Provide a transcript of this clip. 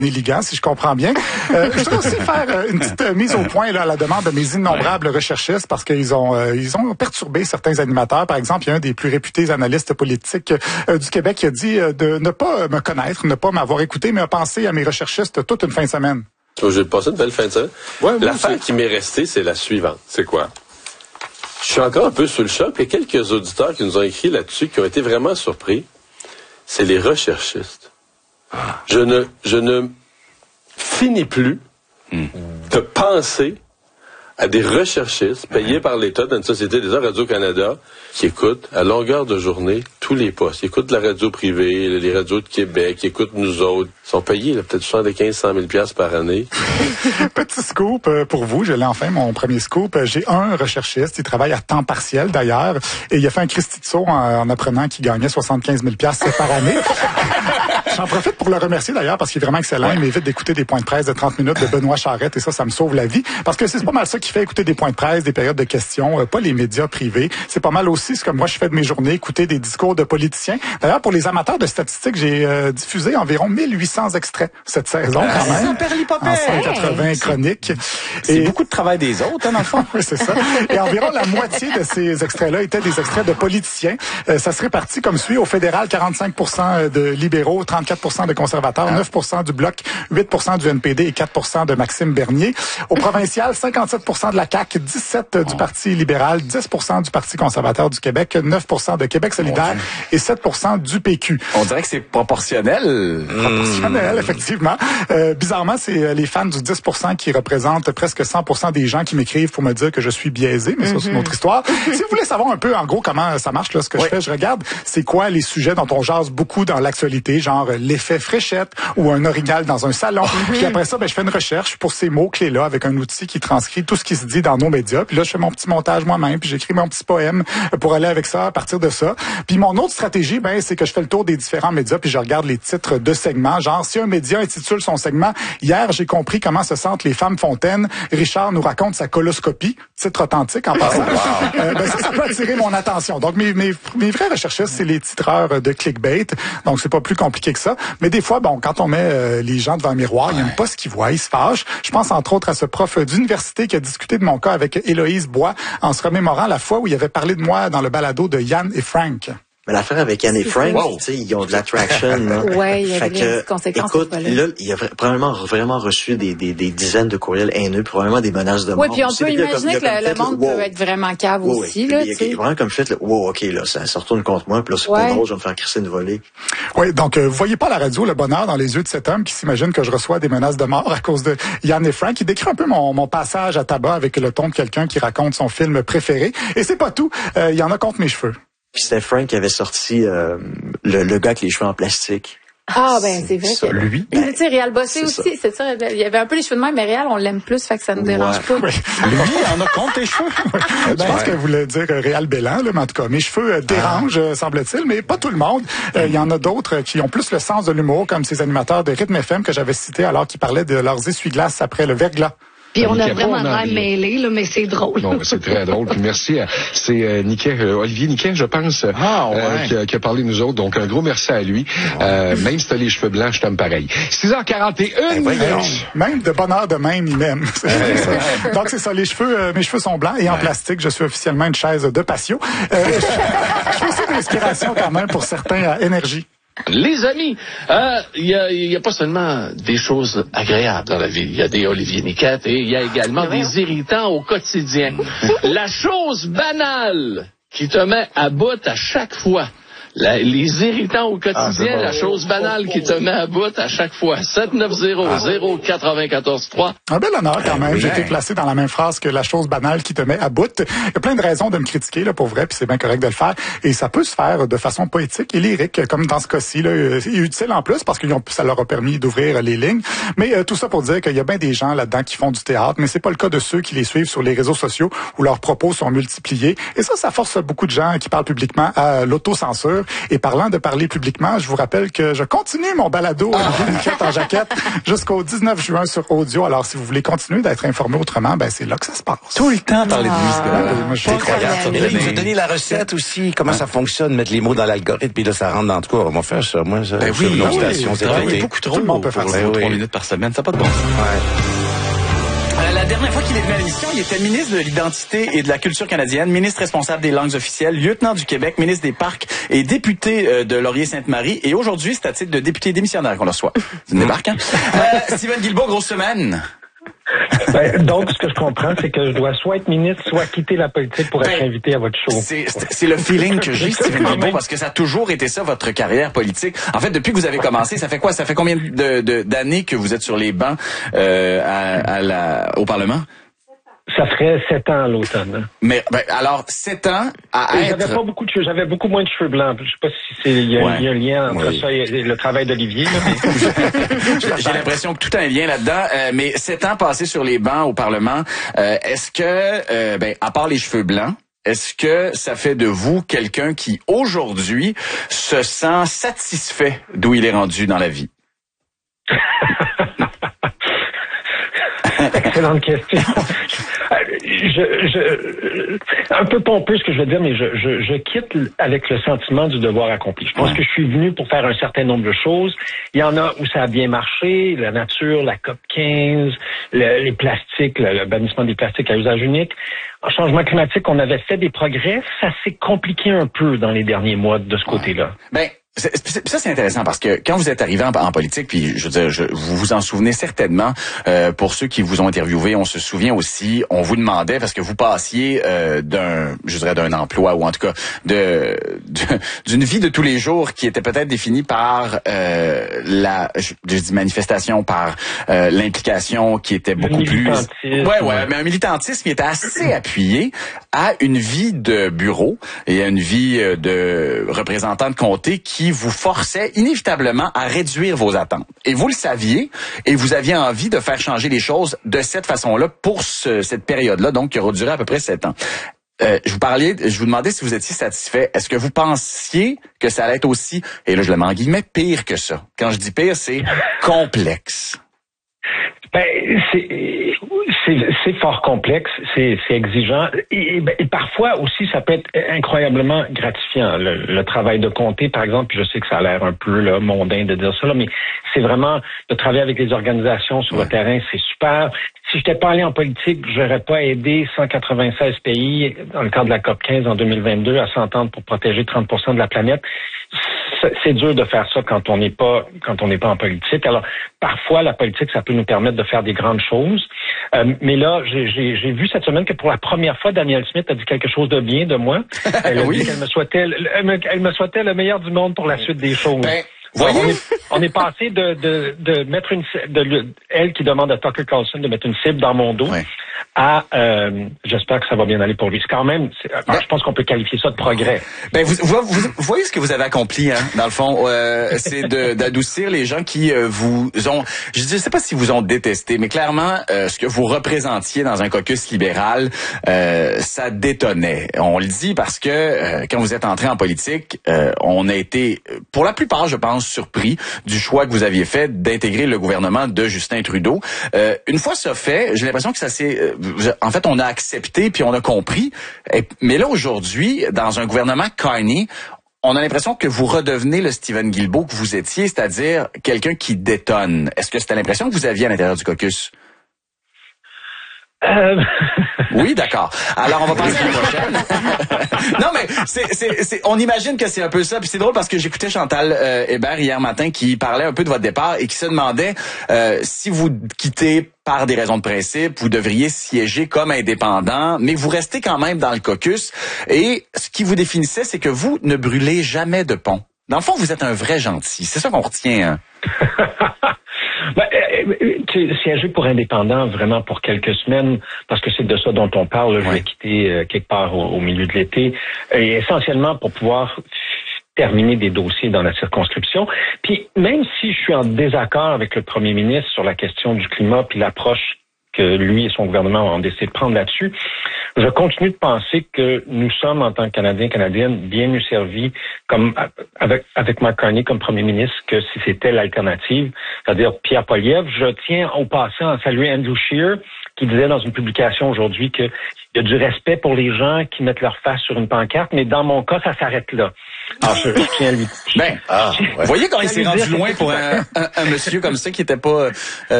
Ligan, si je comprends bien. Je voudrais aussi faire une petite mise au point là, à la demande de mes innombrables recherchistes parce qu'ils ont perturbé certains animateurs. Par exemple, il y a un des plus réputés analystes politiques du Québec qui a dit de ne pas me connaître, ne pas m'avoir écouté, mais a pensé à mes recherchistes toute une fin de semaine. J'ai passé une belle fin de semaine. Ouais, l'affaire qui m'est restée, c'est la suivante. C'est quoi? Je suis encore un peu sous le choc. Il y a quelques auditeurs qui nous ont écrit là-dessus qui ont été vraiment surpris. C'est les recherchistes. Je ne finis plus de penser à des recherchistes payés par l'État dans une société des Radio-Canada qui écoutent à longueur de journée tous les postes. Ils écoutent la radio privée, les radios de Québec, ils écoutent nous autres. Ils sont payés là, peut-être 75-100 000 $ par année. Petit scoop pour vous, je l'ai enfin, mon premier scoop. J'ai un recherchiste, il travaille à temps partiel d'ailleurs, et il a fait un Christy de saut en apprenant qu'il gagnait 75 000 $ par année. J'en profite pour le remercier d'ailleurs parce qu'il est vraiment excellent. Ouais. Il m'évite d'écouter des points de presse de 30 minutes de Benoît Charette et ça me sauve la vie. Parce que c'est pas mal ça qui fait écouter des points de presse, des périodes de questions, pas les médias privés. C'est pas mal aussi ce que moi je fais de mes journées, écouter des discours de politiciens. D'ailleurs, pour les amateurs de statistiques, j'ai diffusé environ 1800 extraits cette saison quand même. En 180 chroniques. C'est beaucoup de travail des autres, hein, dans le fond. Oui, c'est ça. Et environ la moitié de ces extraits-là étaient des extraits de politiciens. Ça se répartit comme suit. Au fédéral, 45% de libéraux, 34% de conservateurs, 9% du Bloc, 8% du NPD et 4% de Maxime Bernier. Au provincial, 57% de la CAQ, 17% du Parti libéral, 10% du Parti conservateur du Québec, 9% de Québec solidaire et 7% du PQ. On dirait que c'est proportionnel. Proportionnel, effectivement. Bizarrement, c'est les fans du 10% qui représentent presque 100% des gens qui m'écrivent pour me dire que je suis biaisé, mais ça, c'est une autre histoire. Si vous voulez savoir un peu, en gros, comment ça marche, là, ce que je fais, je regarde c'est quoi les sujets dont on jase beaucoup dans l'actualité, genre l'effet fréchette ou un orignal dans un salon. Puis après ça, je fais une recherche pour ces mots-clés-là avec un outil qui transcrit tout ce qui se dit dans nos médias. Puis là, je fais mon petit montage moi-même, puis j'écris mon petit poème pour aller avec ça à partir de ça. Puis mon autre stratégie, c'est que je fais le tour des différents médias, puis je regarde les titres de segments. Genre, si un média intitule son segment « Hier, j'ai compris comment se sentent les femmes fontaines. Richard nous raconte sa coloscopie », titre authentique en passant. Ça peut attirer mon attention. Donc, mes vrais recherchistes, c'est les titreurs de clickbait. Donc, c'est pas plus compliqué que ça. Mais des fois, quand on met les gens devant un miroir, ils n'aiment pas ce qu'ils voient, ils se fâchent. Je pense entre autres à ce prof d'université qui a discuté de mon cas avec Héloïse Bois en se remémorant la fois où il avait parlé de moi dans le balado de Yann et Frank. Mais l'affaire avec Yann et Frank, tu sais, ils ont de l'attraction. Oui, il y a des conséquences. Écoute, là, il a probablement vraiment reçu des dizaines de courriels haineux, probablement des menaces de mort. Oui, puis on peut imaginer que le monde peut être vraiment cave aussi. Là, il y a vraiment comme fait, là, ça retourne contre moi, puis là, c'est pas drôle, je vais me faire crisser une volée. Oui, donc, vous voyez pas à la radio le bonheur dans les yeux de cet homme qui s'imagine que je reçois des menaces de mort à cause de Yann et Frank. Il décrit un peu mon passage à tabac avec le ton de quelqu'un qui raconte son film préféré. Et c'est pas tout, il y en a contre mes cheveux. Puis c'était Frank qui avait sorti le gars avec les cheveux en plastique. Ah, c'est vrai. Ça, lui. Tu sais, Réal Bossé aussi, c'est ça. Il y avait un peu les cheveux de même, mais Réal, on l'aime plus, fait que ça nous dérange pas. Oui. Lui, il en a contre tes cheveux. Je pense que vous voulez dire Réal Bélan, là, mais en tout cas, mes cheveux dérangent, semble-t-il, mais pas tout le monde. Il y en a d'autres qui ont plus le sens de l'humour, comme ces animateurs de Rythme FM que j'avais cités alors qu'ils parlaient de leurs essuie-glaces après le verglas. Puis on a vraiment l'air mêlé, là, mais c'est drôle. Non, c'est très drôle. Puis merci à Olivier Niquet, je pense, qui a parlé de nous autres. Donc un gros merci à lui. Même si t'as les cheveux blancs, je t'aime pareil. 6h41 minutes. Même de bonheur de même, il m'aime. Donc c'est ça, mes cheveux sont blancs et en plastique. Je suis officiellement une chaise de patio. Je fais aussi de l'inspiration quand même pour certains à énergie. Les amis, il y a pas seulement des choses agréables dans la vie. Il y a des Olivier Niquette et il y a également des irritants au quotidien. La chose banale qui te met à bout à chaque fois. Les irritants au quotidien, la chose banale qui te met à bout à chaque fois. 790-094-3. Un bel honneur quand même. J'ai été placé dans la même phrase que la chose banale qui te met à bout. Il y a plein de raisons de me critiquer, là, pour vrai, puis c'est bien correct de le faire. Et ça peut se faire de façon poétique et lyrique, comme dans ce cas-ci, là. C'est utile en plus parce que ça leur a permis d'ouvrir les lignes. Mais tout ça pour dire qu'il y a bien des gens là-dedans qui font du théâtre, mais c'est pas le cas de ceux qui les suivent sur les réseaux sociaux où leurs propos sont multipliés. Et ça force beaucoup de gens qui parlent publiquement à l'autocensure. candidature. Et parlant de parler publiquement, je vous rappelle que je continue mon balado Olivier Niquette en jaquette jusqu'au 19 juin sur audio. Alors, si vous voulez continuer d'être informé autrement, ben c'est là que ça se passe. Tout le temps parler de lui, ce gars-là. C'est incroyable. Mais là, il nous a donné la recette aussi, comment ça fonctionne, mettre les mots dans l'algorithme, puis là, ça rentre dans le coup. On va faire ça. Moi, ça, oui, beaucoup trop. Tout le monde peut faire ça. 3 minutes par semaine, ça n'a pas de bon sens. La dernière fois qu'il est venu à l'émission, il était ministre de l'Identité et de la Culture canadienne, ministre responsable des langues officielles, lieutenant du Québec, ministre des Parcs et député de Laurier-Sainte-Marie. Et aujourd'hui, c'est à titre de député démissionnaire qu'on le reçoit. C'est une débarque, hein? Steven Guilbeault, grosse semaine. Donc, ce que je comprends, c'est que je dois soit être ministre, soit quitter la politique pour être invité à votre show. C'est le feeling que j'ai, Steven Guilbeault, parce que ça a toujours été ça, votre carrière politique. En fait, depuis que vous avez commencé, ça fait quoi? Ça fait combien d'années que vous êtes sur les bancs au Parlement? Ça ferait 7 ans à l'automne. Mais alors 7 ans à être. J'avais pas beaucoup de cheveux, j'avais beaucoup moins de cheveux blancs. Je sais pas si il y a un lien entre ça et le travail d'Olivier. J'ai l'impression que tout a un lien là-dedans. Mais 7 ans passés sur les bancs au Parlement, est-ce que, à part les cheveux blancs, est-ce que ça fait de vous quelqu'un qui aujourd'hui se sent satisfait d'où il est rendu dans la vie? Excellente question. Un peu pompeux ce que je veux dire, mais je quitte avec le sentiment du devoir accompli. Je pense que je suis venu pour faire un certain nombre de choses. Il y en a où ça a bien marché, la nature, la COP 15, les plastiques, le bannissement des plastiques à usage unique. En changement climatique, on avait fait des progrès. Ça s'est compliqué un peu dans les derniers mois de ce côté-là. Ça, c'est intéressant parce que quand vous êtes arrivé en politique, puis je veux dire, vous vous en souvenez certainement, pour ceux qui vous ont interviewé, on se souvient aussi, on vous demandait, parce que vous passiez d'un emploi, ou en tout cas d'une vie de tous les jours qui était peut-être définie par je dis manifestation, par l'implication qui était beaucoup plus... mais un militantisme qui était assez appuyé à une vie de bureau et à une vie de représentant de comté qui vous forçait inévitablement à réduire vos attentes. Et vous le saviez, et vous aviez envie de faire changer les choses de cette façon-là pour cette période-là, donc qui aura duré à peu près 7 ans. Je vous demandais si vous étiez satisfait. Est-ce que vous pensiez que ça allait être aussi, et là je le mets en guillemets, pire que ça? Quand je dis pire, c'est complexe. C'est fort complexe, c'est exigeant et parfois aussi ça peut être incroyablement gratifiant. Le travail de comté, par exemple, puis je sais que ça a l'air un peu mondain de dire ça, mais c'est vraiment de travailler avec les organisations sur le terrain, c'est super. Si j'étais pas allé en politique, j'aurais pas aidé 196 pays dans le cadre de la COP 15 en 2022 à s'entendre pour protéger 30% de la planète. C'est dur de faire ça quand on n'est pas en politique. Alors parfois la politique ça peut nous permettre de faire des grandes choses. Mais là j'ai vu cette semaine que pour la première fois Danielle Smith a dit quelque chose de bien de moi. Elle a dit qu'elle me souhaitait le meilleur du monde pour la suite des choses. Voyez? On est passé de mettre elle qui demande à Tucker Carlson de mettre une cible dans mon dos à j'espère que ça va bien aller pour lui. C'est quand même, je pense qu'on peut qualifier ça de progrès. Vous voyez ce que vous avez accompli, hein, dans le fond, c'est d'adoucir les gens qui vous ont, je sais pas si vous ont détesté, mais clairement ce que vous représentiez dans un caucus libéral, ça détonnait. On le dit parce que quand vous êtes entré en politique, on a été, pour la plupart, je pense, surpris du choix que vous aviez fait d'intégrer le gouvernement de Justin Trudeau. Une fois ça fait, j'ai l'impression que ça s'est... en fait, on a accepté puis on a compris. Mais là, aujourd'hui, dans un gouvernement Carney, on a l'impression que vous redevenez le Steven Guilbeault que vous étiez, c'est-à-dire quelqu'un qui détonne. Est-ce que c'était l'impression que vous aviez à l'intérieur du caucus? Oui, d'accord. Alors, on va passer à la prochaine. Non, mais on imagine que c'est un peu ça. Puis c'est drôle parce que j'écoutais Chantal Hébert hier matin qui parlait un peu de votre départ et qui se demandait si vous quittez par des raisons de principe, vous devriez siéger comme indépendant, mais vous restez quand même dans le caucus. Et ce qui vous définissait, c'est que vous ne brûlez jamais de pont. Dans le fond, vous êtes un vrai gentil. C'est ça qu'on retient, hein? Siéger pour indépendant vraiment pour quelques semaines, parce que c'est de ça dont on parle. Je vais quitter quelque part au milieu de l'été, et essentiellement pour pouvoir terminer des dossiers dans la circonscription. Puis même si je suis en désaccord avec le premier ministre sur la question du climat puis l'approche que lui et son gouvernement ont décidé de prendre là-dessus, Je continue de penser que nous sommes, en tant que Canadiens, Canadiennes, bien mieux servis comme avec Mark Carney comme premier ministre que si c'était l'alternative, c'est-à-dire Pierre Poilievre. Je tiens au passant à saluer Andrew Scheer, qui disait dans une publication aujourd'hui qu'il y a du respect pour les gens qui mettent leur face sur une pancarte, mais dans mon cas, ça s'arrête là. Alors, je tiens à lui... Vous voyez quand il s'est rendu loin pour un monsieur comme ça qui était pas